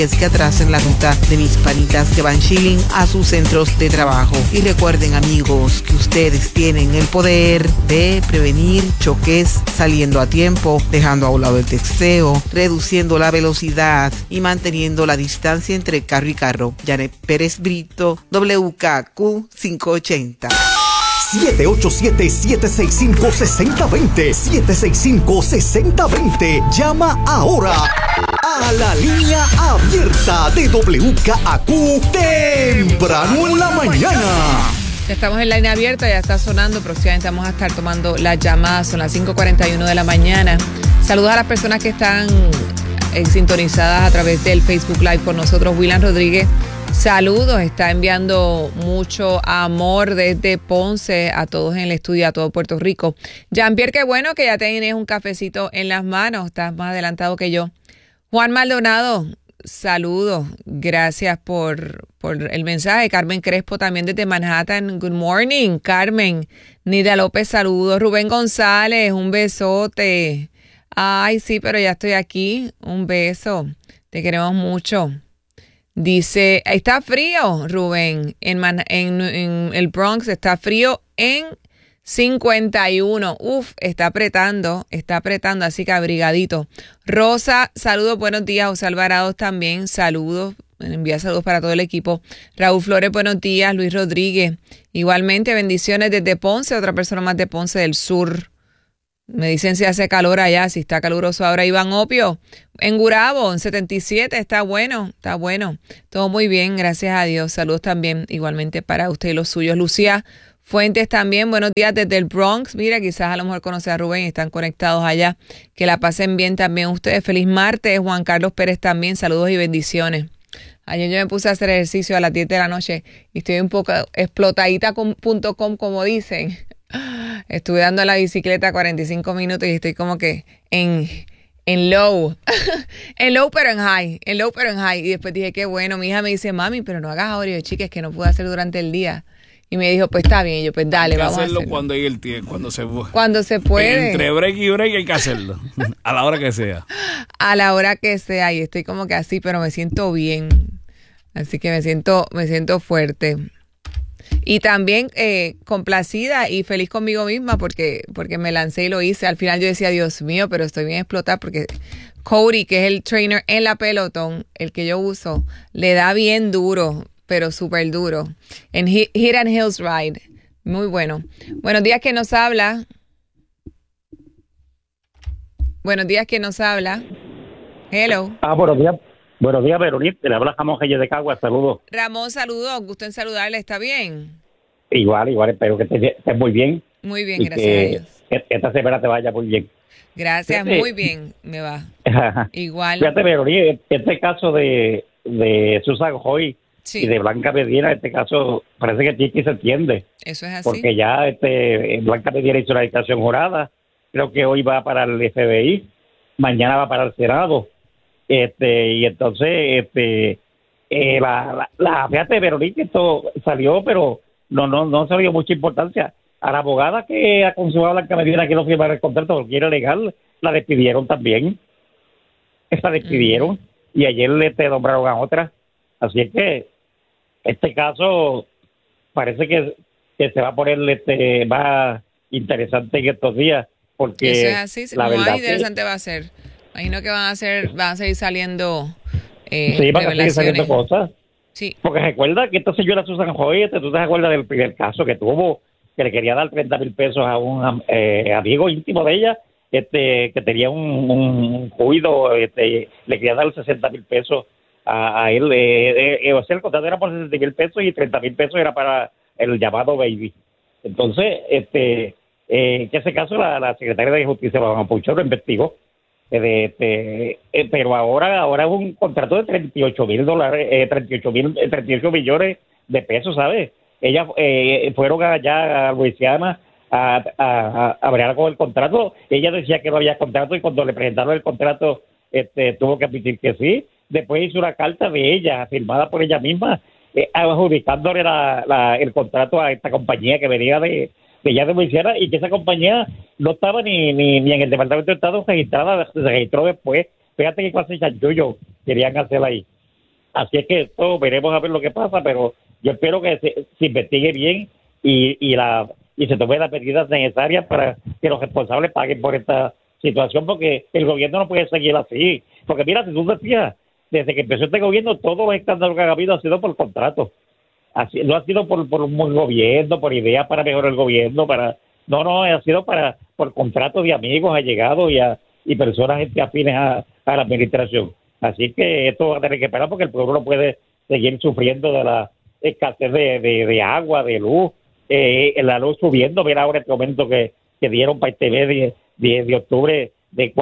es que atrasen la ruta de mis panitas que van chilling a sus centros de trabajo. Y recuerden, amigos, que ustedes tienen el poder de prevenir choques saliendo a tiempo, dejando a un lado el texteo, reduciendo la velocidad y manteniendo la distancia entre carro y carro. Janet Pérez Brito, WKQ 580. 787-765-6020. 765-6020. Llama ahora a la línea abierta de WKQ temprano en la mañana. Ya estamos en la línea abierta, ya está sonando. Próximamente vamos a estar tomando las llamadas. Son las 5:41 de la mañana. Saludos a las personas que están sintonizadas a través del Facebook Live con nosotros. William Rodríguez, saludos. Está enviando mucho amor desde Ponce a todos en el estudio, a todo Puerto Rico. Jean-Pierre, qué bueno que ya tienes un cafecito en las manos. Estás más adelantado que yo. Juan Maldonado, saludos. Gracias por el mensaje. Carmen Crespo también desde Manhattan. Good morning, Carmen. Nida López, saludos. Rubén González, un besote. Ay, sí, pero ya estoy aquí. Un beso. Te queremos mucho. Dice, está frío, Rubén. En el Bronx está frío en 51. Uf, está apretando, así que abrigadito. Rosa, saludos, buenos días. José Alvarado también, saludos. Envía saludos para todo el equipo. Raúl Flores, buenos días. Luis Rodríguez, igualmente, bendiciones desde Ponce, otra persona más de Ponce del Sur. Me dicen si hace calor allá, si está caluroso ahora. Iván Opio, en Gurabo, en 77, está bueno. Todo muy bien, gracias a Dios. Saludos también, igualmente para usted y los suyos. Lucía Fuentes también, buenos días desde el Bronx. Mira, quizás a lo mejor conoce a Rubén y están conectados allá. Que la pasen bien también ustedes. Feliz martes. Juan Carlos Pérez también, saludos y bendiciones. Ayer yo me puse a hacer ejercicio a las 10 de la noche y estoy un poco explotadita.com, como dicen. Estuve dando la bicicleta 45 minutos y estoy como que en low. En low pero en high. Y después dije, qué bueno. Mi hija me dice, mami, pero no hagas ahora. Y yo, chica, es que no pude hacer durante el día. Y me dijo, pues está bien. Y yo, pues dale, vamos a hacerlo. Cuando hay el tiempo, cuando se puede. Entre break y break hay que hacerlo. A la hora que sea. A la hora que sea. Y estoy como que así, pero me siento bien. Así que me siento fuerte. Y también complacida y feliz conmigo misma porque me lancé y lo hice. Al final yo decía, Dios mío, pero estoy bien explotada porque Cody, que es el trainer en la Peloton, el que yo uso, le da bien duro, pero súper duro. En Hit and Hills Ride. Muy bueno. Buenos días, ¿quién nos habla? Hello. Buenos días. Buenos días, Verónica. Le habla Ramón Reyes de Cagua. Saludos. Ramón, saludos. Gusto en saludarle. ¿Está bien? Igual. Espero que estés muy bien. Muy bien, gracias a Dios. Que esta semana te vaya muy bien. Gracias, muy bien. Me va. Igual. Fíjate, Verónica, este caso de Susan Hoy y de Blanca Medina, este caso parece que Chiqui se entiende. Eso es así. Porque ya Blanca Medina hizo la declaración jurada. Creo que hoy va para el FBI. Mañana va para el Senado. Y entonces fíjate, Verónica, esto salió, pero no se dio mucha importancia. A la abogada que aconsejó a Blanca Medina que no firmara el contrato porque era legal, la despidieron también. Y ayer le nombraron a otra. Así es que este caso parece que se va a poner más interesante en estos días, porque eso es así, la verdad más interesante va a ser. Imagino que van a seguir saliendo sí, van a seguir saliendo cosas. Sí. Porque recuerda que esta señora Susan Hoy, tú te acuerdas del primer caso que tuvo, que le quería dar 30,000 pesos a un amigo íntimo de ella, que tenía un cuido, le quería dar 60,000 pesos a él. O sea, el contrato era por 60,000 pesos y 30,000 pesos era para el llamado baby. Entonces, que ese caso la secretaria de Justicia, Bárbara Pucho, lo investigó. Pero ahora es un contrato de $38 millones de pesos, ¿sabes? Ellas fueron allá a Luisiana a bregar con el contrato. Ella decía que no había contrato y cuando le presentaron el contrato tuvo que admitir que sí. Después hizo una carta de ella, firmada por ella misma, adjudicándole el contrato a esta compañía que venía de ya de Luisiana, y que esa compañía no estaba ni en el Departamento de Estado registrada, se registró después. Fíjate qué clase de chanchullo querían hacer ahí. Así es que esto veremos a ver lo que pasa, pero yo espero que se investigue bien y se tomen las medidas necesarias para que los responsables paguen por esta situación, porque el gobierno no puede seguir así. Porque mira, si tú te fijas, desde que empezó este gobierno, todos los escándalos que ha habido han sido por contratos. Así, no ha sido por un gobierno, por ideas para mejorar el gobierno, no, ha sido por contratos de amigos, allegados y personas afines a la administración. Así que esto va a tener que esperar porque el pueblo no puede seguir sufriendo de la escasez de agua, de luz, la luz subiendo. Mira ahora este momento que dieron para este mes de octubre de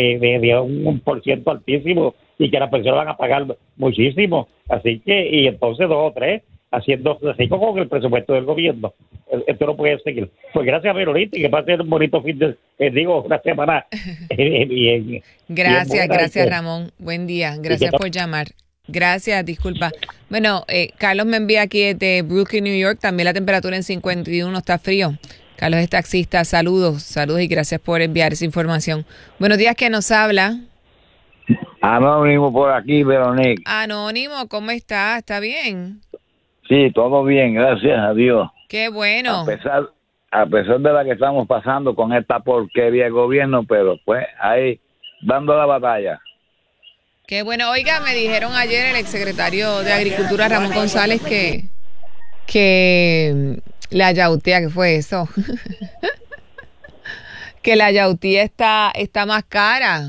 1% altísimo y que las personas van a pagar muchísimo. Así que, y entonces 2 o 3 haciendo así con el presupuesto del gobierno. Esto no puede seguir. Pues gracias, Verónica, y que pase un bonito fin de, una semana bien. Gracias, Ramón. Buen día. Gracias por llamar. Gracias, disculpa. Bueno, Carlos me envía aquí desde Brooklyn, New York. También la temperatura en 51 está frío. Carlos es taxista. Saludos y gracias por enviar esa información. Buenos días, ¿quién nos habla? Anónimo por aquí, Verónica. Anónimo, ¿cómo está? ¿Está bien? Sí, todo bien, gracias a Dios. Qué bueno. A pesar de la que estamos pasando con esta porquería de gobierno, pero pues ahí dando la batalla. Qué bueno. Oiga, me dijeron ayer el exsecretario de Agricultura, Ramón González, que la yautía, ¿qué fue eso? Que la yautía está más cara.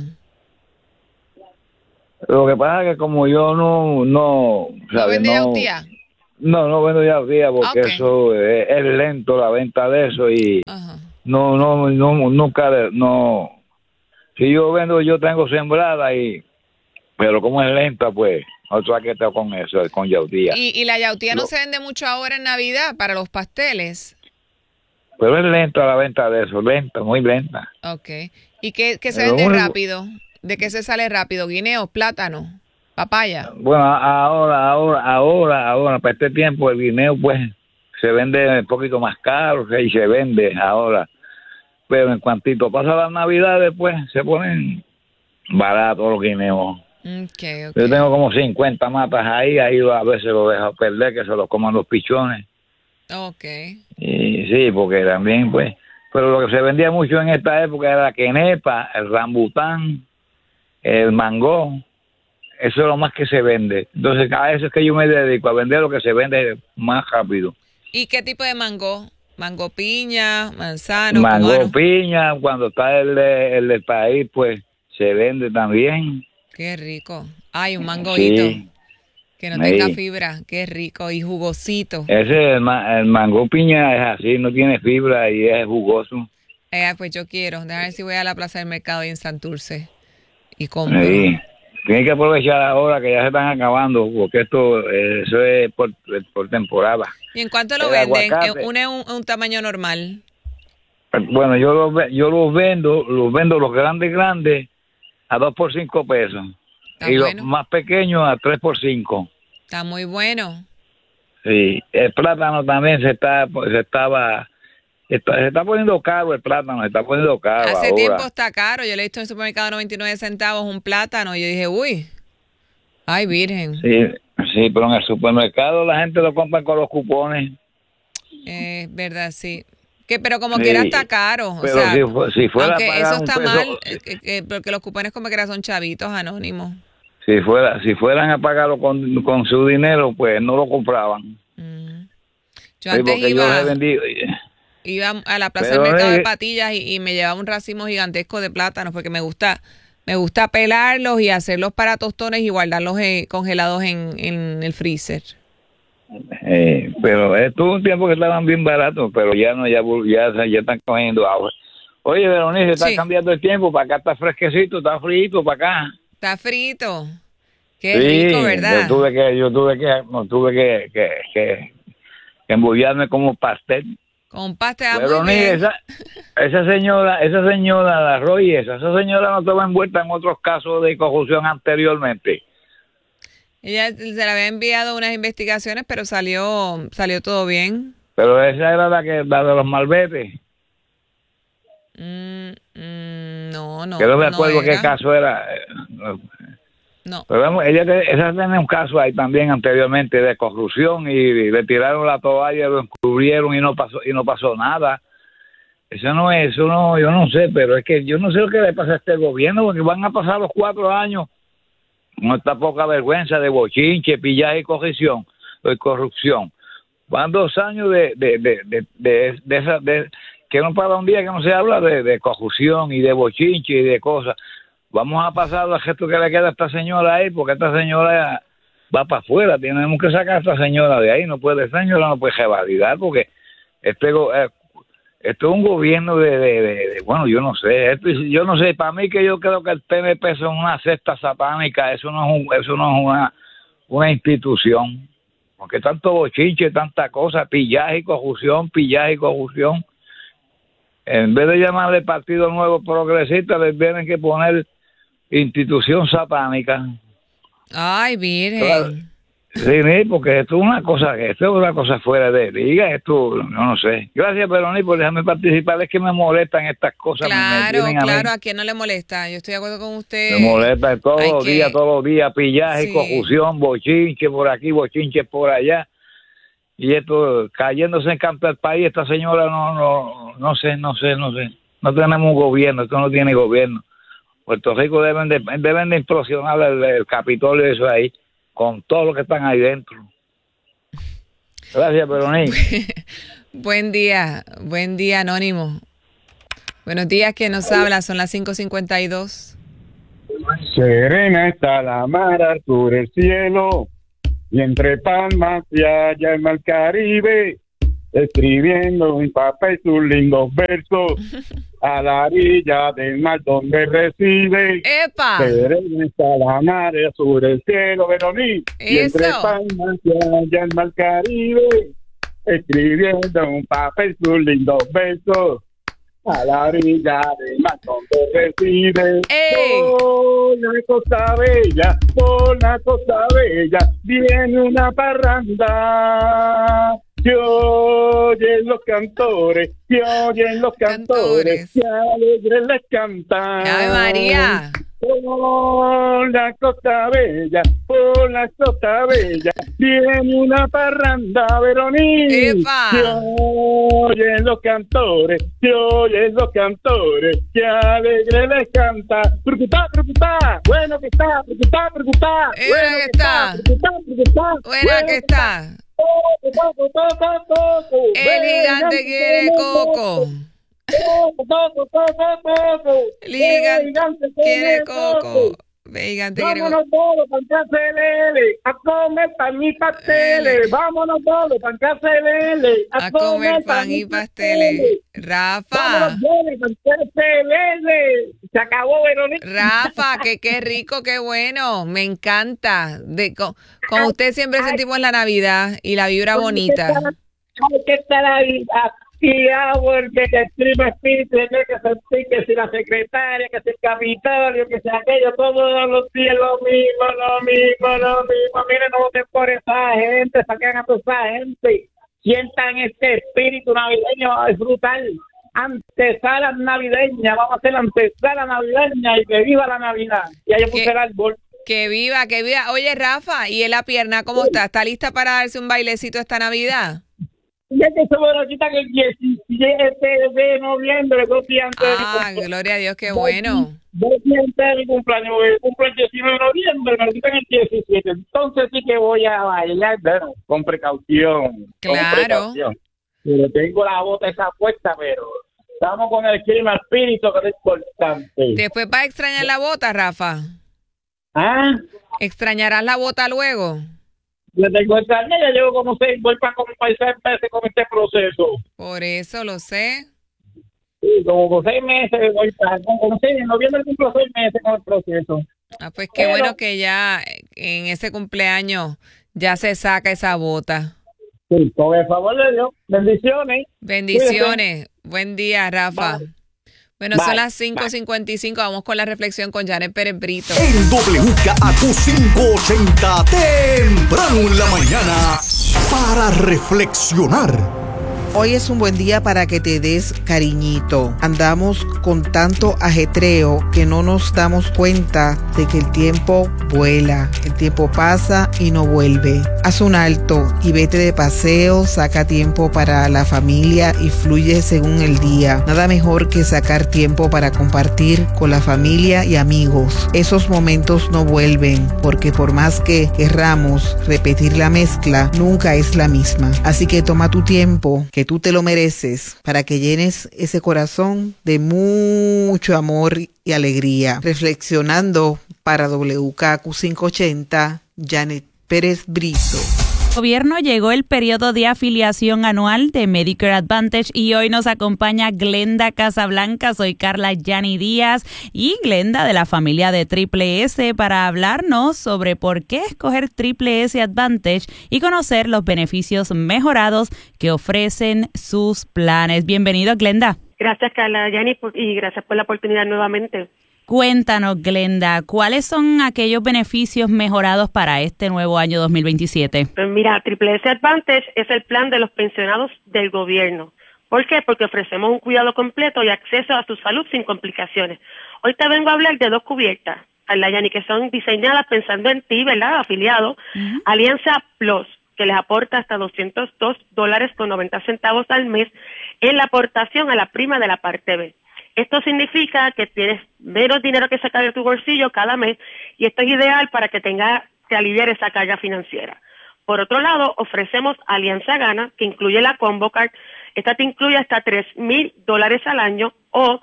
Lo que pasa es que como yo no vende yautía. No vendo yautía porque Okay. Eso es lento la venta de eso y Ajá. nunca si yo vendo yo tengo sembrada pero como es lenta pues otro que tengo con eso con yautía. Y la yautía no se vende mucho ahora en Navidad para los pasteles. Pero es lenta la venta de eso, muy lenta. Okay. ¿Y qué se vende rápido? ¿De qué se sale rápido? ¿Guineos, plátanos, papaya? Bueno, ahora, para este tiempo, el guineo, pues, se vende un poquito más caro, y se vende ahora. Pero en cuantito pasa las Navidades, pues, se ponen baratos los guineos. Okay. Yo tengo como 50 matas ahí a veces lo dejo perder, que se los coman los pichones. Okay. Y sí, porque también, pues, pero lo que se vendía mucho en esta época era la quenepa, el rambután, el mango. Eso es lo más que se vende. Entonces, a eso es que yo me dedico, a vender lo que se vende más rápido. ¿Y qué tipo de mango? ¿Mango piña, manzano, mango cubano? Piña, cuando está el del país, pues, se vende también. Qué rico. Ay, un mangoito. Sí. Que no tenga fibra. Qué rico y jugosito. El mango piña es así, no tiene fibra y es jugoso. Pues yo quiero. Déjame ver si voy a la Plaza del Mercado ahí en Santurce y compro. Sí. Tienes que aprovechar ahora que ya se están acabando, porque eso es por temporada. ¿Y en cuánto lo venden? Un tamaño normal. Bueno, yo los vendo los grandes a 2 por 5 pesos. Y bueno. Los más pequeños a 3 por 5. Está muy bueno. Sí, el plátano también se está poniendo caro, el plátano se está poniendo caro. Hace ahora. tiempo está caro. Yo le he visto en el supermercado 99 centavos un plátano. Y yo dije, uy, ay, virgen. Sí, pero en el supermercado la gente lo compra con los cupones. Verdad, sí. Pero como quiera está caro. Pero o sea, si fuera aunque eso está mal, porque los cupones como quiera son chavitos anónimos. Si fueran a pagarlo con su dinero, pues no lo compraban. Yo antes iba a la plaza del Pero mercado de Patillas y me llevaba un racimo gigantesco de plátanos porque me gusta pelarlos y hacerlos para tostones y guardarlos congelados en el freezer. Pero estuvo un tiempo que estaban bien baratos, pero ya están cogiendo agua. Oye, Verónica, está cambiando el tiempo, para acá está fresquecito, está frito para acá. Está frito. Qué rico, ¿verdad? Yo tuve que embullarme como pastel. Con pastel. Verónica, esa señora, la Roy, esa señora no estaba envuelta en otros casos de corrupción anteriormente. Ella se le había enviado unas investigaciones, pero salió todo bien. Pero esa era la de los malvetes. No. Que no me acuerdo qué caso era. No. Pero vamos, ella tenía un caso ahí también anteriormente de corrupción y le tiraron la toalla, lo encubrieron y no pasó nada. Eso no, yo no sé, pero es que yo no sé lo que le pasa a este gobierno, porque van a pasar los 4 años con esta poca vergüenza de bochinche, pillaje y corrupción. Van 2 años de que no para un día que no se habla de corrupción y de bochinche y de cosas. Vamos a pasar al gesto que le queda a esta señora ahí, porque esta señora va para afuera. Tenemos que sacar a esta señora de ahí. Esta señora no puede revalidar, porque esto es un gobierno bueno, yo no sé. Yo no sé, para mí que yo creo que el PNP es una secta satánica. Eso no es una institución. Porque tanto bochinche, tanta cosa, pillaje y corrupción. En vez de llamarle Partido Nuevo Progresista, les tienen que poner institución satánica. Ay, virgen. Claro. Sí, porque esto es una cosa fuera de liga, esto no sé. Gracias, Peroni, por dejarme participar. Es que me molestan estas cosas. Claro, ¿a quién no le molesta? Yo estoy de acuerdo con usted. Me molesta todos los días, pillaje, sí. Confusión, bochinche por aquí, bochinche por allá. Y esto cayéndose en canto al país, esta señora no sé. No tenemos un gobierno, esto no tiene gobierno. Puerto Rico deben de implosionar el Capitolio, eso ahí, con todo lo que están ahí dentro. Gracias, Peroni. Buen día, Anónimo. Buenos días, ¿quién nos habla? Son las 5:52. Serena está la mar al sur del cielo, y entre palmas y allá el mar Caribe, escribiendo en papel sus lindos versos, a la orilla del mar donde reside. ¡Epa! Serena está la mar al sur del cielo, Veroní, y entre palmas y allá el mar Caribe, escribiendo en papel sus lindos versos, a la orilla del mar donde reside. Por la costa bella, viene una parranda. Se oyen los cantores, que alegres les cantan. ¡Ave María! Por la costa bella, viene una parranda, Veroní. ¡Epa! Se oyen los cantores, que alegre les canta. Preocupá, bueno que está, preocupá. Buena que está. El gigante quiere coco. El gigante quiere coco. Vámonos todos pan cacelele, a comer pan y pasteles. Vámonos todos pan cacelele, a comer pan y pasteles. Rafa. Vámonos todos pan cacelele. Se acabó, Verónica. Rafa, qué rico, qué bueno. Me encanta. Con usted siempre sentimos la Navidad y la vibra bonita. Hay que estar ahí. Porque el clima espíritu tiene que sentir que si la secretaria, que si el Capitolio, que si aquello, todos los días lo mismo. Miren, no voten por esa gente, saquen a toda esa gente. Sientan este espíritu navideño, es brutal. Antesala navideña, vamos a hacer la antesala navideña y que viva la Navidad. Y ahí puse el árbol. Que viva. Oye, Rafa, ¿y en la pierna cómo está? ¿Está lista para darse un bailecito esta Navidad? Ya que se ahorita que el 17 de noviembre, 2 días antes de mi cumpleaños. Gloria a Dios, qué bueno. 2 días antes de mi cumpleaños, cumple el 19 de noviembre, me lo quitan el 17. Entonces sí que voy a bailar, bueno, con precaución. Claro. Pero tengo la bota esa puesta, pero estamos con el clima espíritu, que es importante. ¿Después vas a extrañar la bota, Rafa? ¿Ah? ¿Extrañarás la bota luego? Le tengo extraña, ya llevo como 6 meses con este proceso. Por eso lo sé. Sí, como 6 meses, como 6, en noviembre cumplo 6 meses con el proceso. Pues qué bueno que ya en ese cumpleaños ya se saca esa bota. Sí, con el favor de Dios. Bendiciones. Bendiciones. Buen día, Rafa. Bye. Bueno, son las 5:55. Vamos con la reflexión con Janet Pérez Brito. En WKAQ 580, temprano en la mañana, para reflexionar. Hoy es un buen día para que te des cariñito. Andamos con tanto ajetreo que no nos damos cuenta de que el tiempo vuela, el tiempo pasa y no vuelve. Haz un alto y vete de paseo, saca tiempo para la familia y fluye según el día. Nada mejor que sacar tiempo para compartir con la familia y amigos. Esos momentos no vuelven, porque por más que querramos repetir la mezcla, nunca es la misma. Así que toma tu tiempo, que tú te lo mereces, para que llenes ese corazón de mucho amor y alegría. Reflexionando para WKQ 580, Janet Pérez Brito. Gobierno llegó el periodo de afiliación anual de Medicare Advantage y hoy nos acompaña Glenda Casablanca. Soy Carla Yani Díaz y Glenda de la familia de Triple S para hablarnos sobre por qué escoger Triple S Advantage y conocer los beneficios mejorados que ofrecen sus planes. Bienvenido, Glenda. Gracias, Carla Yani, y gracias por la oportunidad nuevamente. Cuéntanos, Glenda, ¿cuáles son aquellos beneficios mejorados para este nuevo año 2027? Pues mira, Triple S Advantage es el plan de los pensionados del gobierno. ¿Por qué? Porque ofrecemos un cuidado completo y acceso a su salud sin complicaciones. Hoy te vengo a hablar de dos cubiertas, Carla Yani, que son diseñadas pensando en ti, ¿verdad?, afiliado. Alianza Plus, que les aporta hasta $202.90 al mes en la aportación a la prima de la parte B. Esto significa que tienes menos dinero que sacar de tu bolsillo cada mes y esto es ideal para que te aliviar esa carga financiera. Por otro lado, ofrecemos Alianza Gana, que incluye la Combo Card. Esta te incluye hasta $3,000 al año o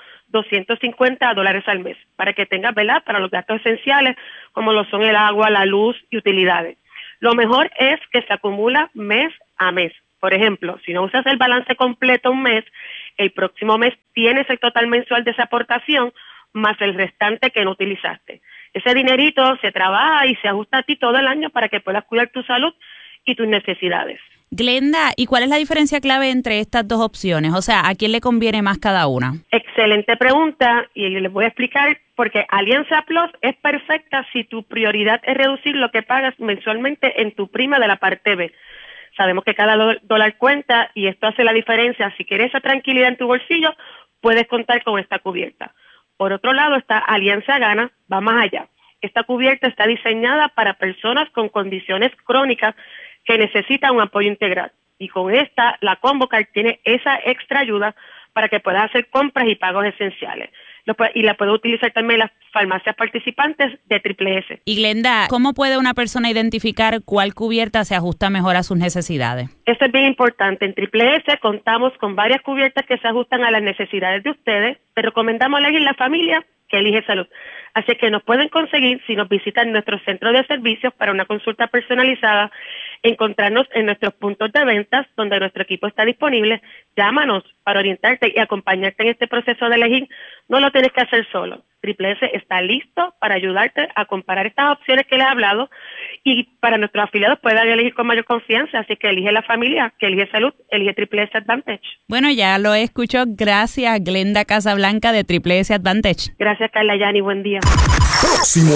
$250 al mes para que tengas, ¿verdad?, para los gastos esenciales como lo son el agua, la luz y utilidades. Lo mejor es que se acumula mes a mes. Por ejemplo, si no usas el balance completo un mes, el próximo mes tienes el total mensual de esa aportación más el restante que no utilizaste. Ese dinerito se trabaja y se ajusta a ti todo el año para que puedas cuidar tu salud y tus necesidades. Glenda, ¿y cuál es la diferencia clave entre estas dos opciones? O sea, ¿a quién le conviene más cada una? Excelente pregunta y les voy a explicar porque Alianza Plus es perfecta si tu prioridad es reducir lo que pagas mensualmente en tu prima de la parte B. Sabemos que cada dólar cuenta y esto hace la diferencia. Si quieres esa tranquilidad en tu bolsillo, puedes contar con esta cubierta. Por otro lado está Alianza Gana, va más allá. Esta cubierta está diseñada para personas con condiciones crónicas que necesitan un apoyo integral. Y con esta, la Combo Card tiene esa extra ayuda para que puedas hacer compras y pagos esenciales. Y la puede utilizar también las farmacias participantes de Triple S. Y Glenda, ¿cómo puede una persona identificar cuál cubierta se ajusta mejor a sus necesidades? Esto es bien importante. En Triple S contamos con varias cubiertas que se ajustan a las necesidades de ustedes. Te recomendamos elegir la familia que elige salud. Así que nos pueden conseguir si nos visitan nuestro centro de servicios para una consulta personalizada, encontrarnos en nuestros puntos de ventas donde nuestro equipo está disponible. Llámanos para orientarte y acompañarte en este proceso de elegir. No lo tienes que hacer solo. Triple S está listo para ayudarte a comparar estas opciones que les he hablado y para nuestros afiliados puedan elegir con mayor confianza. Así que elige la familia, que elige salud, elige Triple S Advantage. Bueno, ya lo escucho. Gracias, Glenda Casablanca de Triple S Advantage. Gracias, Carla Yani. Buen día. Próximo,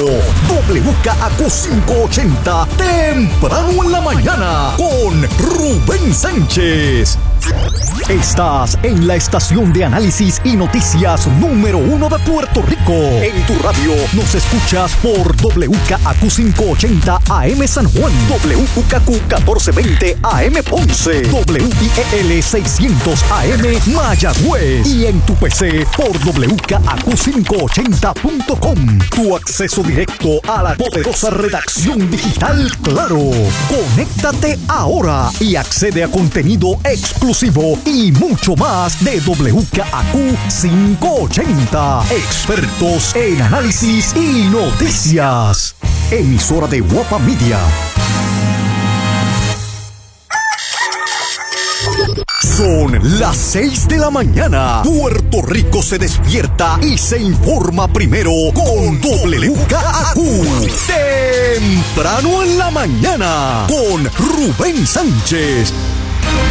WKQ 580, temprano en la mañana, con Rubén Sánchez. Estás en la estación de análisis y noticias número 1 de Puerto Rico. En tu radio nos escuchas por WKQ 580 AM San Juan, WKQ 1420 AM Ponce, WIEL 600 AM Mayagüez y en tu PC por WKQ580.com. Tu acceso directo a la poderosa redacción digital Claro. Conéctate ahora y accede a contenido exclusivo y mucho más de WKQ 580. Expertos en análisis y noticias. Emisora de Guapa Media. Son las 6 de la mañana. Puerto Rico se despierta y se informa primero con WKQ. Temprano en la mañana con Rubén Sánchez.